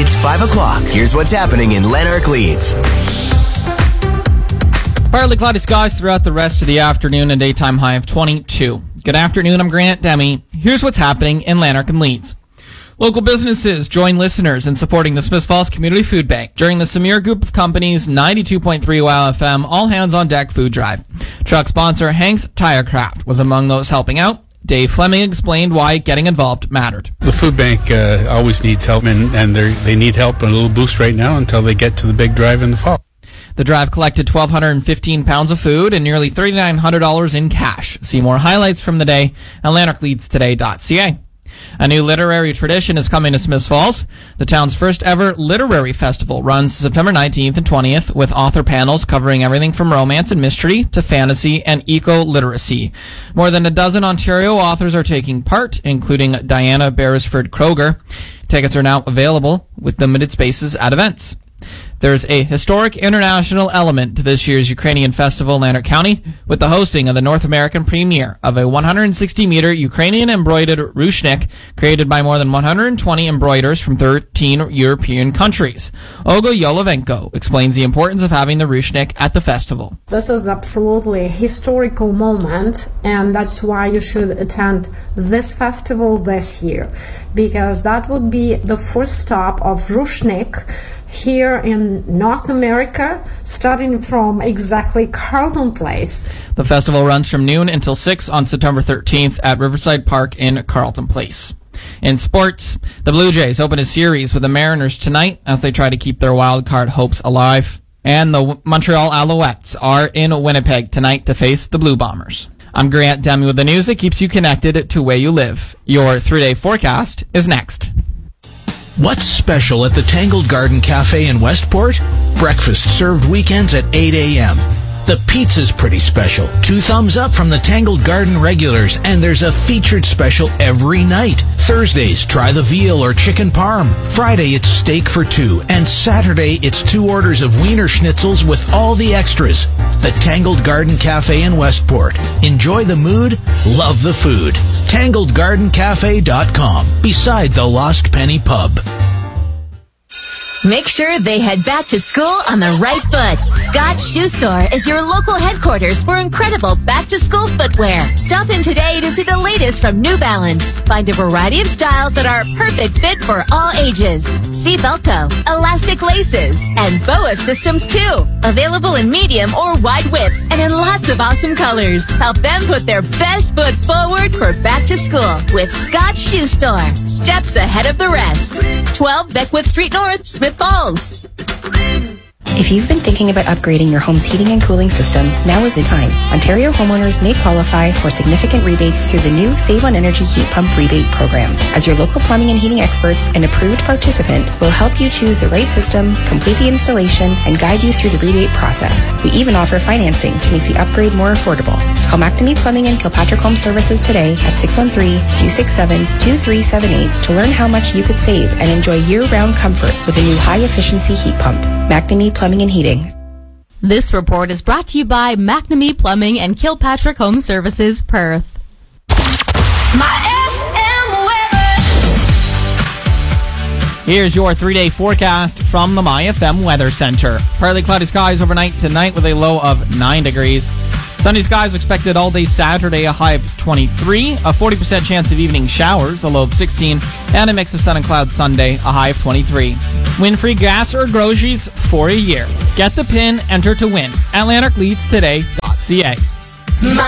It's 5 o'clock. Here's what's happening in Lanark Leeds. Partly cloudy skies throughout the rest of the afternoon, and daytime high of 22. Good afternoon, I'm Grant Demi. Here's what's happening in Lanark and Leeds. Local businesses join listeners in supporting the Smiths Falls Community Food Bank during the Samir Group of Companies 92.3 WOW FM All Hands on Deck food drive. Truck sponsor Hank's Tirecraft was among those helping out. Dave Fleming explained why getting involved mattered. The food bank always needs help, and they need help, a little boost right now until they get to the big drive in the fall. The drive collected 1,215 pounds of food and nearly $3,900 in cash. See more highlights from the day at lanarkleadstoday.ca. A new literary tradition is coming to Smiths Falls. The town's first ever literary festival runs September 19th and 20th with author panels covering everything from romance and mystery to fantasy and eco-literacy. More than a dozen Ontario authors are taking part, including Diana Beresford Kroger. Tickets are now available with limited spaces at events. There's a historic international element to this year's Ukrainian festival in Lanark County with the hosting of the North American premiere of a 160-meter Ukrainian embroidered ruchnik created by more than 120 embroiders from 13 European countries. Olga Yolovenko explains the importance of having the ruchnik at the festival. This is absolutely a historical moment, and that's why you should attend this festival this year, because that would be the first stop of ruchnik here in North America, starting from exactly Carleton Place. The festival runs from noon until 6 on September 13th at Riverside Park in Carleton Place. In sports, the Blue Jays open a series with the Mariners tonight as they try to keep their wild card hopes alive. And the Montreal Alouettes are in Winnipeg tonight to face the Blue Bombers. I'm Grant Demi with the news that keeps you connected to where you live. Your 3-day forecast is next. What's special at the Tangled Garden Cafe in Westport? Breakfast served weekends at 8 a.m. The pizza's pretty special. 2 thumbs up from the Tangled Garden regulars, and there's a featured special every night. Thursdays, try the veal or chicken parm. Friday, it's steak for 2. And Saturday, it's 2 orders of Wiener Schnitzels with all the extras. The Tangled Garden Cafe in Westport. Enjoy the mood, love the food. TangledGardenCafe.com, beside the Lost Penny Pub. Make sure they head back to school on the right foot. Scott Shoe Store is your local headquarters for incredible back-to-school footwear. Stop in today to see the latest from New Balance. Find a variety of styles that are a perfect fit for all ages. See Velcro, elastic laces, and BOA systems too. Available in medium or wide widths and in lots of awesome colors. Help them put their best foot forward for back to school with Scott Shoe Store. Steps ahead of the rest. 12 Beckwood Street North, Smith Falls. If you've been thinking about upgrading your home's heating and cooling system, now is the time. Ontario homeowners may qualify for significant rebates through the new Save on Energy Heat Pump Rebate Program. As your local plumbing and heating experts and approved participant, will help you choose the right system, complete the installation, and guide you through the rebate process. We even offer financing to make the upgrade more affordable. Call McNamee Plumbing and Kilpatrick Home Services today at 613-267-2378 to learn how much you could save and enjoy year-round comfort with a new high-efficiency heat pump. McNamee Plumbing and Heating. This report is brought to you by McNamee Plumbing and Kilpatrick Home Services, Perth. My FM weather. Here's your 3-day forecast from the MyFM Weather Center. Partly cloudy skies overnight tonight with a low of 9 degrees. Sunny skies expected all day Saturday, a high of 23, a 40% chance of evening showers, a low of 16, and a mix of sun and clouds Sunday, a high of 23. Win free gas or groceries for a year. Get the pin, enter to win at lanarkleadstoday.ca.